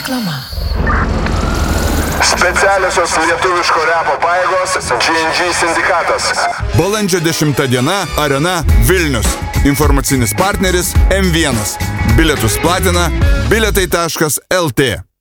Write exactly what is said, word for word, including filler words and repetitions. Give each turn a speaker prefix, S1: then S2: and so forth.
S1: Reklama.
S2: Specialiosios lietuviško repo pajėgos G N G sindikatas.
S3: Balandžio dešimta diena, Arena, Vilnius. Informacinis partneris M vienas. Bilietus platina bilietai taškas L T.